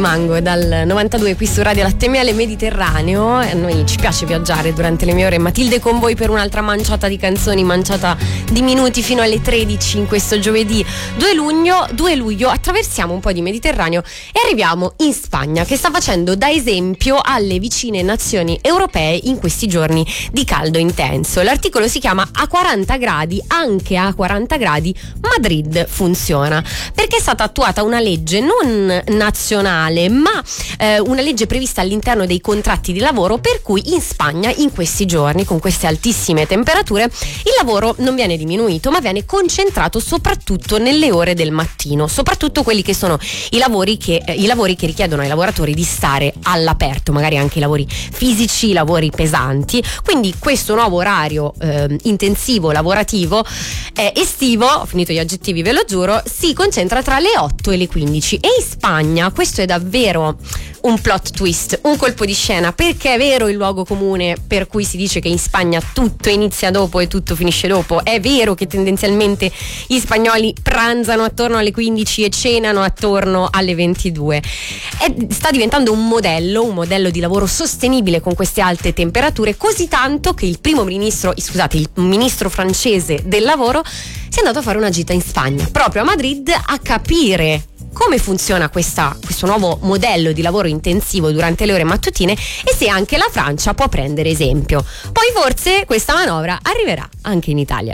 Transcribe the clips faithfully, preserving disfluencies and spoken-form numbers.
Mango dal novantadue qui su Radio Latte Miele Mediterraneo. A noi ci piace viaggiare durante le mie ore. Matilde con voi per un'altra manciata di canzoni, manciata di minuti fino alle tredici in questo giovedì due luglio. due luglio attraversiamo un po' di Mediterraneo e arriviamo in Spagna, che sta facendo da esempio alle vicine nazioni europee in questi giorni di caldo intenso. L'articolo si chiama A quaranta gradi, anche a quaranta gradi Madrid funziona, perché è stata attuata una legge non nazionale ma eh, una legge prevista all'interno dei contratti di lavoro, per cui in Spagna in questi giorni, con queste altissime temperature, il lavoro non viene diminuito ma viene concentrato soprattutto nelle ore del mattino, soprattutto quelli che sono i lavori che, eh, i lavori che richiedono ai lavoratori di stare all'aperto, magari anche i lavori fisici, i lavori pesanti. Quindi questo nuovo orario eh, intensivo lavorativo eh, estivo, ho finito gli aggettivi ve lo giuro, si concentra tra le otto e le quindici, e in Spagna questo è davvero un plot twist, un colpo di scena, perché è vero il luogo comune per cui si dice che in Spagna tutto inizia dopo e tutto finisce dopo. È vero che tendenzialmente gli spagnoli pranzano attorno alle quindici e cenano attorno alle ventidue. È, sta diventando un modello, un modello di lavoro sostenibile con queste alte temperature, così tanto che il primo ministro, scusate, il ministro francese del lavoro si è andato a fare una gita in Spagna, proprio a Madrid, a capire come funziona questa, questo nuovo modello di lavoro intensivo durante le ore mattutine e se anche la Francia può prendere esempio. Poi forse questa manovra arriverà anche in Italia.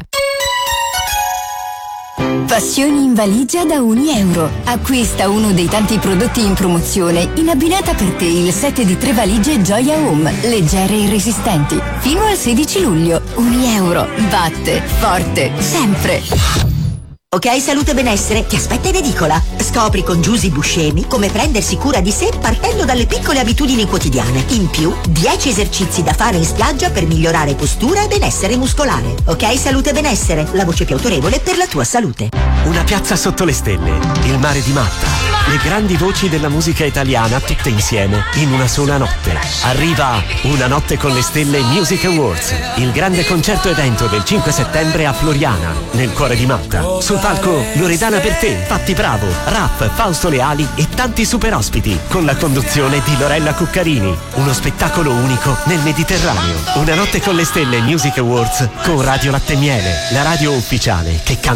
Passioni in valigia da un euro. Acquista uno dei tanti prodotti in promozione in abbinata per te il set di tre valigie Gioia Home, leggere e resistenti. Fino al sedici luglio. Un euro. Batte forte sempre. Ok Salute Benessere ti aspetta in edicola. Scopri con Giusy Buscemi come prendersi cura di sé partendo dalle piccole abitudini quotidiane. In più, dieci esercizi da fare in spiaggia per migliorare postura e benessere muscolare. Ok Salute Benessere, la voce più autorevole per la tua salute. Una piazza sotto le stelle, il mare di Malta, le grandi voci della musica italiana tutte insieme in una sola notte. Arriva Una notte con le stelle Music Awards, il grande concerto evento del cinque settembre a Floriana, nel cuore di Malta. Sul palco Loredana Bertè, Patti Bravo, Raff, Fausto Leali e tanti super ospiti, con la conduzione di Lorella Cuccarini. Uno spettacolo unico nel Mediterraneo. Una notte con le stelle Music Awards con Radio Latte Miele, la radio ufficiale che canta